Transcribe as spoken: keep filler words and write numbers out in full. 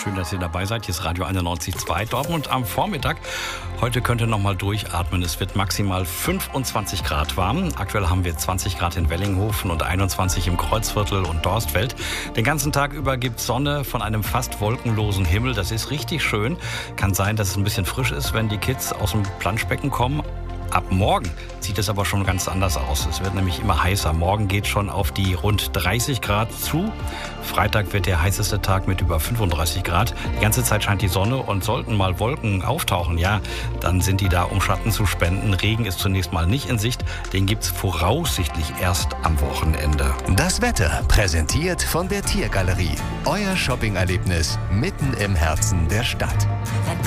Schön, dass ihr dabei seid. Hier ist Radio einundneunzig Komma zwei Dortmund am Vormittag. Heute könnt ihr noch mal durchatmen. Es wird maximal fünfundzwanzig Grad warm. Aktuell haben wir zwanzig Grad in Wellinghofen und einundzwanzig im Kreuzviertel und Dorstfeld. Den ganzen Tag über gibt es Sonne von einem fast wolkenlosen Himmel. Das ist richtig schön. Kann sein, dass es ein bisschen frisch ist, wenn die Kids aus dem Planschbecken kommen. Ab morgen sieht es aber schon ganz anders aus. Es wird nämlich immer heißer. Morgen geht schon auf die rund dreißig Grad zu. Freitag wird der heißeste Tag mit über fünfunddreißig Grad. Die ganze Zeit scheint die Sonne und sollten mal Wolken auftauchen, ja, dann sind die da, um Schatten zu spenden. Regen ist zunächst mal nicht in Sicht. Den gibt's voraussichtlich erst am Wochenende. Das Wetter präsentiert von der Tiergalerie. Euer Shoppingerlebnis mitten im Herzen der Stadt.